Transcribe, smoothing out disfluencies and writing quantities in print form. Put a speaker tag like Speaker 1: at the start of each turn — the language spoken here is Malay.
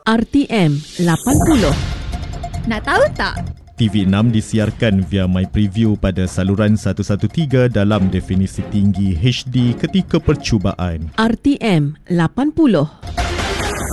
Speaker 1: RTM 80.
Speaker 2: Nak tahu tak?
Speaker 3: TV6 disiarkan via My Preview pada saluran 113 dalam definisi tinggi HD ketika percubaan.
Speaker 1: RTM 80.